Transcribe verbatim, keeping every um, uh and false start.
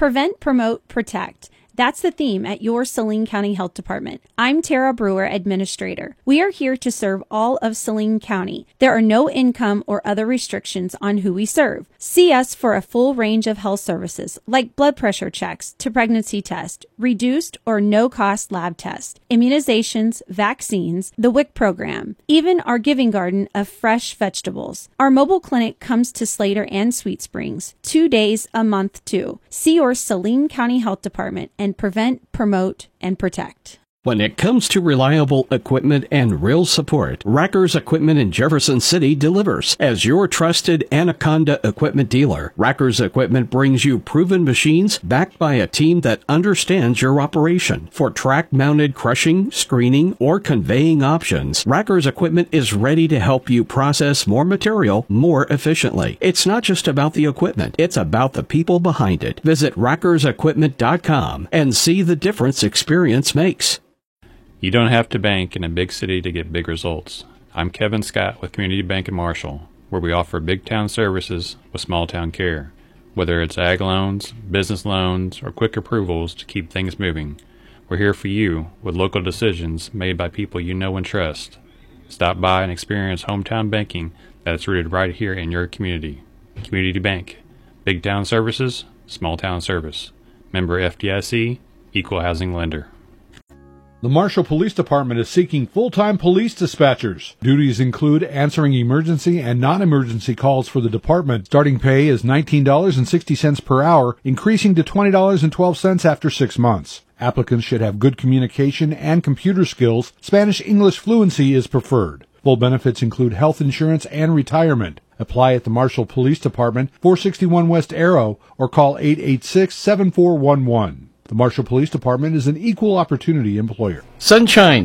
Prevent, Promote, Protect. That's the theme at your Saline County Health Department. I'm Tara Brewer, Administrator. We are here to serve all of Saline County. There are no income or other restrictions on who we serve. See us for a full range of health services like blood pressure checks to pregnancy test, reduced or no-cost lab test, immunizations, vaccines, the W I C program, even our giving garden of fresh vegetables. Our mobile clinic comes to Slater and Sweet Springs, two days a month too. See your Saline County Health Department and prevent, promote, and protect. When it comes to reliable equipment and real support, Rackers Equipment in Jefferson City delivers. As your trusted Anaconda equipment dealer, Rackers Equipment brings you proven machines backed by a team that understands your operation. For track-mounted crushing, screening, or conveying options, Rackers Equipment is ready to help you process more material more efficiently. It's not just about the equipment, it's about the people behind it. Visit rackers equipment dot com and see the difference experience makes. You don't have to bank in a big city to get big results. I'm Kevin Scott with Community Bank in Marshall, where we offer big town services with small town care. Whether it's ag loans, business loans, or quick approvals to keep things moving, we're here for you with local decisions made by people you know and trust. Stop by and experience hometown banking that's rooted right here in your community. Community Bank. Big town services, small town service. Member F D I C, Equal Housing Lender. The Marshall Police Department is seeking full-time police dispatchers. Duties include answering emergency and non-emergency calls for the department. Starting pay is nineteen dollars and sixty cents per hour, increasing to twenty dollars and twelve cents after six months. Applicants should have good communication and computer skills. Spanish-English fluency is preferred. Full benefits include health insurance and retirement. Apply at the Marshall Police Department, four sixty-one West Arrow, or call eight eight six, seven four one one. The Marshall Police Department is an equal opportunity employer. Sunshine